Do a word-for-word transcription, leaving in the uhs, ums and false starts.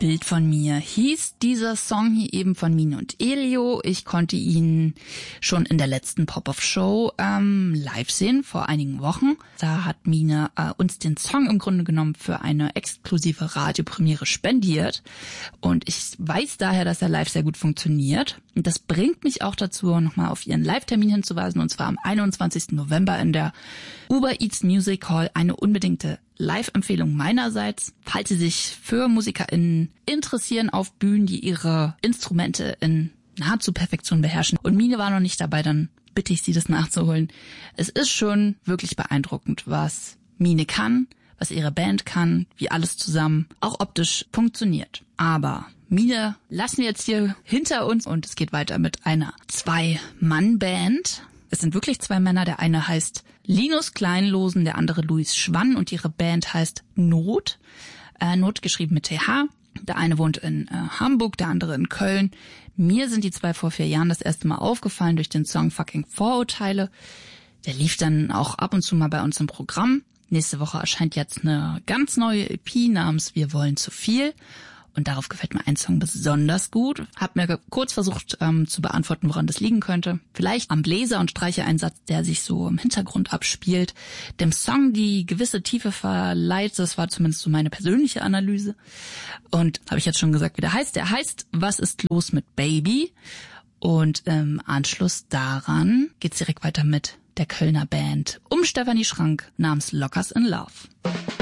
Bild von mir hieß dieser Song hier eben von Mine und Elio. Ich konnte ihn schon in der letzten Pop-Off-Show ähm, live sehen, vor einigen Wochen. Da hat Mine äh, uns den Song im Grunde genommen für eine exklusive Radiopremiere spendiert. Und ich weiß daher, dass er live sehr gut funktioniert. Und das bringt mich auch dazu, nochmal auf ihren Live-Termin hinzuweisen. Und zwar am einundzwanzigsten November in der Uber Eats Music Hall. Eine unbedingte Live-Empfehlung meinerseits. Falls Sie sich für MusikerInnen interessieren auf Bühnen, die ihre Instrumente in nahezu Perfektion beherrschen und Mine war noch nicht dabei, dann bitte ich Sie, das nachzuholen. Es ist schon wirklich beeindruckend, was Mine kann, was ihre Band kann, wie alles zusammen auch optisch funktioniert. Aber Mine lassen wir jetzt hier hinter uns und es geht weiter mit einer Zwei-Mann-Band. Es sind wirklich zwei Männer. Der eine heißt Linus Kleinlosen, der andere Luis Schwann und ihre Band heißt Not. Äh, Not geschrieben mit T H. Der eine wohnt in äh, Hamburg, der andere in Köln. Mir sind die zwei vor vier Jahren das erste Mal aufgefallen durch den Song Fucking Vorurteile. Der lief dann auch ab und zu mal bei uns im Programm. Nächste Woche erscheint jetzt eine ganz neue E P namens Wir wollen zu viel. Und darauf gefällt mir ein Song besonders gut. Hab mir kurz versucht ähm, zu beantworten, woran das liegen könnte. Vielleicht am Bläser- und Streichereinsatz, der sich so im Hintergrund abspielt. Dem Song die gewisse Tiefe verleiht. Das war zumindest so meine persönliche Analyse. Und habe ich jetzt schon gesagt, wie der heißt. Der heißt Was ist los mit Baby? Und im Anschluss daran geht's direkt weiter mit der Kölner Band um Stefanie Schrank namens Lockers in Love.